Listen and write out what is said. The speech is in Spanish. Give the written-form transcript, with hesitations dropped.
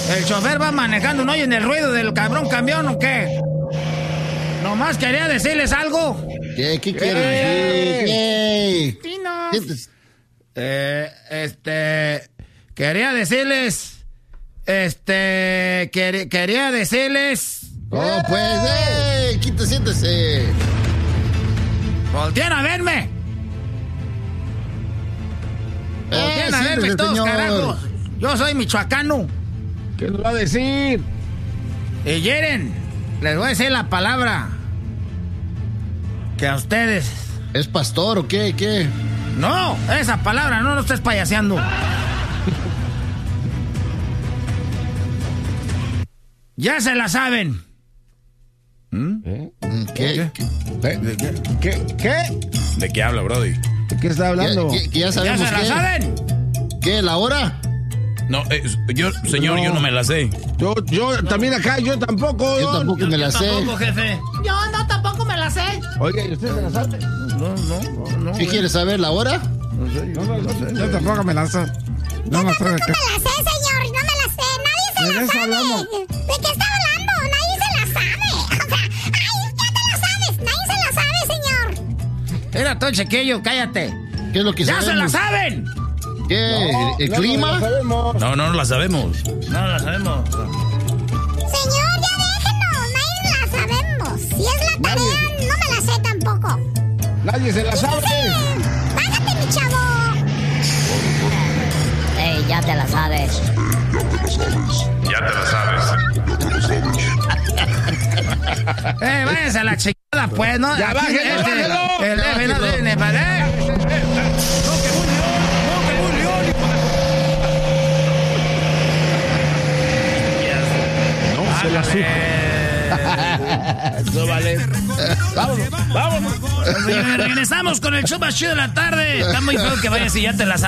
¿El chofer va manejando, no oyen el ruido del cabrón camión o qué? Nomás quería decirles algo. ¿Qué quieres decir? Pinos. Quería decirles... quería decirles... Oh, pues, siéntese. Volteen a verme. Volteen a verme siéntese, todos, señor. carajos. Yo soy michoacano. ¿Qué nos va a decir? Y Yeren, les voy a decir la palabra que a ustedes... ¿Es pastor o qué? No, esa palabra no estés payaseando. Ya se la saben. ¿Qué? ¿Qué? ¿De qué habla, Brody? ¿De qué está hablando? ¿Que ya sabemos ¿Ya se la qué? saben? ¿Qué? ¿La hora? No, señor, yo no me la sé. Yo también acá, yo tampoco. Yo tampoco me la sé. Tampoco, jefe. Yo no, tampoco me la sé. Oiga, ¿y usted se la sabe? No. ¿Qué quieres saber, la hora? No sé, yo tampoco me la sé. No me la sé, señor, no me la sé. Nadie se la sabe. hablamos? ¿De qué está hablando? Nadie se la sabe. O sea, ay, ya te la sabes. Nadie se la sabe, señor. Era todo chiquillo, cállate. ¿Qué es lo que ¡Ya sabemos? se la saben! ¿Qué? ¿El clima? No la sabemos. No la sabemos. Señor, ya déjenos. Nadie la sabemos. Si es la tarea, no me la sé tampoco. Nadie se la sabe. Bájate, mi chavo. Ey, ya te la sabes. Ya te la sabes. Váyanse a la chingada, pues, ¿no? Ya, Aquí, bájenlo, bájenlo. El jefe no debe ni parar. No se la supo. Eso vale. Vámonos. Regresamos con el show más chido de la tarde. Está muy feo que vayas y ya te la sabes.